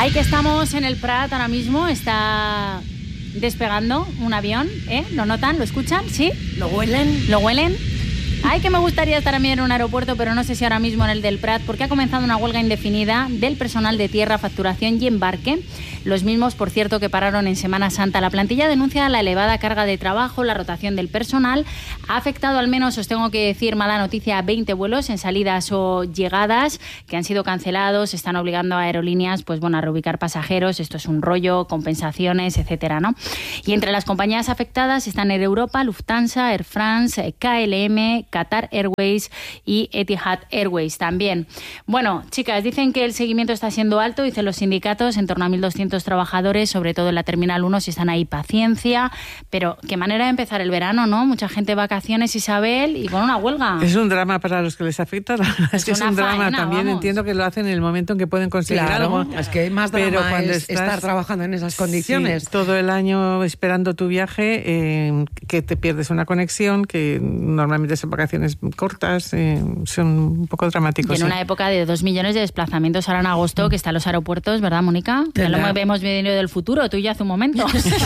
Ahí que estamos en el Prat ahora mismo, está despegando un avión, ¿eh? ¿Lo notan? ¿Lo escuchan? ¿Sí? ¿Lo huelen? ¿Lo huelen? Ay, que me gustaría estar a mí en un aeropuerto, pero no sé si ahora mismo en el del Prat, porque ha comenzado una huelga indefinida del personal de tierra, facturación y embarque. Los mismos, por cierto, que pararon en Semana Santa. La plantilla denuncia la elevada carga de trabajo, la rotación del personal. Ha afectado al menos, os tengo que decir, mala noticia, 20 vuelos en salidas o llegadas que han sido cancelados. Están obligando a aerolíneas, pues bueno, a reubicar pasajeros. Esto es un rollo, compensaciones, etcétera, ¿no? Y entre las compañías afectadas están Air Europa, Lufthansa, Air France, KLM, Qatar Airways y Etihad Airways también. Bueno, chicas, dicen que el seguimiento está siendo alto, dicen los sindicatos, en torno a 1.200 trabajadores, sobre todo en la Terminal 1, si están ahí, paciencia, pero qué manera de empezar el verano, ¿no? Mucha gente de vacaciones, Isabel, y con una huelga. Es un drama para los que les afecta, es que es un drama faena, también, vamos. Entiendo que lo hacen en el momento en que pueden conseguir Claro, algo. es que más drama pero cuando es estar trabajando en esas condiciones. Sí, todo el año esperando tu viaje, que te pierdes una conexión, que normalmente son vacaciones cortas, son un poco dramáticos. Y en una época de 2 millones de desplazamientos ahora en agosto, que están los aeropuertos, ¿verdad, Mónica? Ya lo hemos venido del futuro, tú y yo hace un momento.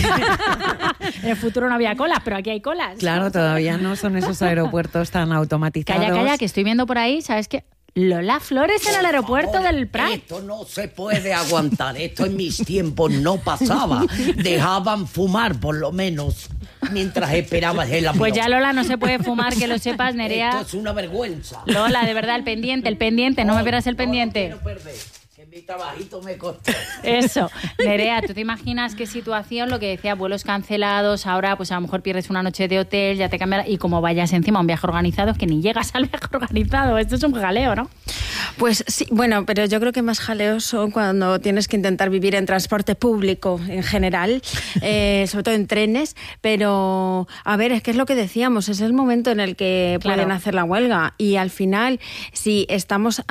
En el futuro no había colas, pero aquí hay colas. Claro, todavía no son esos aeropuertos tan automatizados. Calla, que estoy viendo por ahí, ¿sabes qué? Lola Flores en el aeropuerto del Prat. Esto no se puede aguantar. Esto en mis tiempos no pasaba. Dejaban fumar, por lo menos, mientras esperabas el avión. Pues ya, Lola, no se puede fumar, que lo sepas, Nerea. Esto es una vergüenza. Lola, de verdad, el pendiente, no me pierdas el pendiente. No quiero perder, que mi trabajito me costó. Eso. Nerea, ¿tú te imaginas qué situación? Lo que decía, vuelos cancelados, ahora pues a lo mejor pierdes una noche de hotel, ya te cambian, y como vayas encima a un viaje organizado, es que ni llegas al viaje organizado. Esto es un jaleo, ¿no? Pues sí, bueno, pero yo creo que más jaleos son cuando tienes que intentar vivir en transporte público en general, sobre todo en trenes, pero a ver, es que es lo que decíamos, es el momento en el que pueden hacer la huelga y al final, si estamos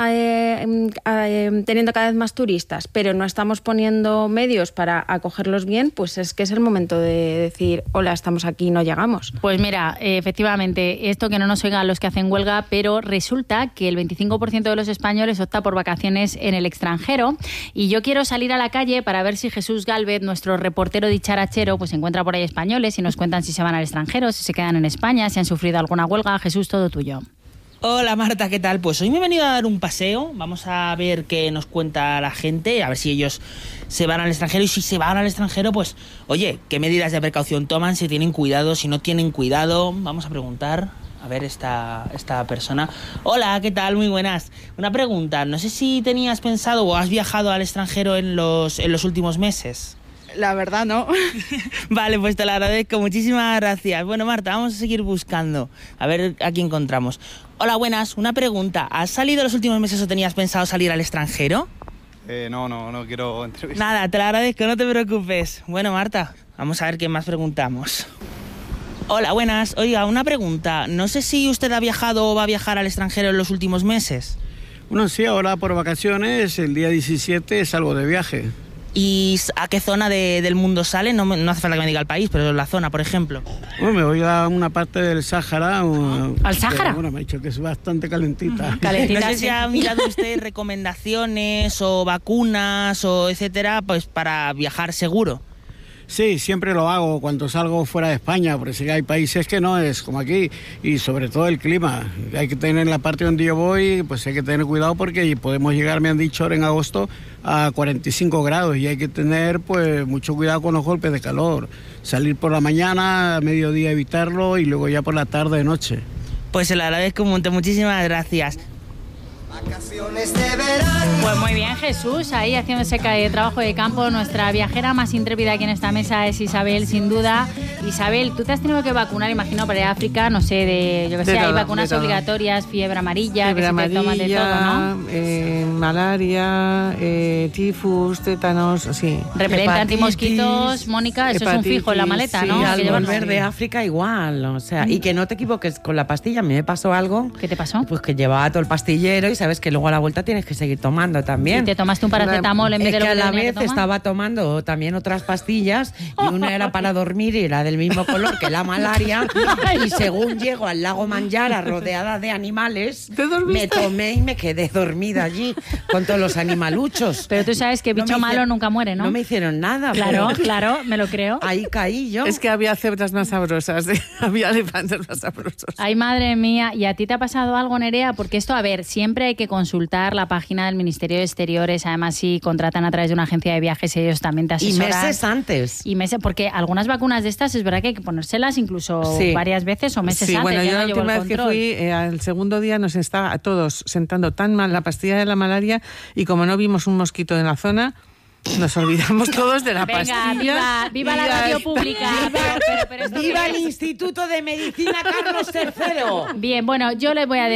teniendo cada vez más turistas, pero no estamos poniendo medios para acogerlos bien, pues es que es el momento de decir, hola, estamos aquí, no llegamos. Pues mira, efectivamente, esto que no nos oigan los que hacen huelga, pero resulta que el 25% de los españoles opta por vacaciones en el extranjero y yo quiero salir a la calle para ver si Jesús Gálvez, nuestro reportero dicharachero, pues encuentra por ahí españoles y nos cuentan si se van al extranjero, si se quedan en España, si han sufrido alguna huelga. Jesús, todo tuyo. Hola Marta, ¿qué tal? Pues hoy me he venido a dar un paseo, vamos a ver qué nos cuenta la gente, a ver si ellos se van al extranjero y si se van al extranjero, pues oye, ¿qué medidas de precaución toman? Si tienen cuidado, si no tienen cuidado, vamos a preguntar. A ver, esta persona. Hola, ¿qué tal? Muy buenas. Una pregunta, no sé si tenías pensado o has viajado al extranjero en los últimos meses. La verdad, no. Vale, pues te lo agradezco. Muchísimas gracias. Bueno, Marta, vamos a seguir buscando. A ver a quién encontramos. Hola, buenas. Una pregunta. ¿Has salido los últimos meses o tenías pensado salir al extranjero? No quiero entrevistar. Nada, te lo agradezco, no te preocupes. Bueno, Marta, vamos a ver qué más preguntamos. Hola, buenas. Oiga, una pregunta. No sé si usted ha viajado o va a viajar al extranjero en los últimos meses. Bueno, sí, ahora por vacaciones, el día 17 salgo de viaje. ¿Y a qué zona del mundo sale? No hace falta que me diga el país, pero la zona, por ejemplo. Bueno, me voy a una parte del Sáhara. ¿Al Sáhara? Bueno, me ha dicho que es bastante calentita. Calentita, no sé si ha mirado usted recomendaciones o vacunas o etcétera, pues para viajar seguro. Sí, siempre lo hago cuando salgo fuera de España, porque sí que hay países que no es como aquí, y sobre todo el clima. Hay que tener en la parte donde yo voy, pues hay que tener cuidado porque podemos llegar, me han dicho ahora en agosto, a 45 grados y hay que tener pues mucho cuidado con los golpes de calor. Salir por la mañana, a mediodía evitarlo y luego ya por la tarde, noche. Pues se lo agradezco un montón, muchísimas gracias. Pues muy bien, Jesús, ahí haciendo ese trabajo de campo. Nuestra viajera más intrépida aquí en esta mesa es Isabel, sin duda. Isabel, tú te has tenido que vacunar, imagino, para ir a África, no sé, hay vacunas obligatorias, fiebre amarilla, fiebre que amarilla, se te toman de todo, ¿no? Malaria, tifus, tétanos, sí. Repelente antimosquitos, Mónica, eso es un fijo en la maleta, sí, ¿no? Al volver de África igual, o sea, y que no te equivoques con la pastilla. A mí me pasó algo. ¿Qué te pasó? Pues que llevaba todo el pastillero y sabes que luego a la vuelta tienes que seguir tomando también. Y te tomaste un paracetamol en vez Es de lo que a que la tenía que vez tomar. estaba tomando también otras pastillas y una era para dormir y era del mismo color que la malaria y según llego al lago Manjara rodeada de animales, ¿Te dormiste? me tomé y me quedé dormida allí con todos los animaluchos. Pero tú sabes que No bicho me malo hicieron- nunca muere, ¿no? No me hicieron nada. Claro, pero claro, me lo creo. ahí caí yo. Es que había cebras más sabrosas, había elefantes más sabrosos. Ay, madre mía. ¿Y a ti te ha pasado algo, Nerea? Porque esto, a ver, siempre hay que consultar la página del Ministerio de Exteriores. Además, si contratan a través de una agencia de viajes, ellos también te Y asesoran. meses antes. Y meses, porque algunas vacunas de estas es verdad que hay que ponérselas incluso Sí. varias veces o meses Sí, antes. bueno, ya yo no la llevo el última vez que control. fui, al segundo día nos estaba a todos sentando tan mal la pastilla de la malaria y como no vimos un mosquito en la zona, nos olvidamos todos de la Venga, pastilla. viva y la ya radio está. pública. Pero esto ¡Viva qué el es? Instituto de Medicina Carlos III! Bien, bueno, yo les voy a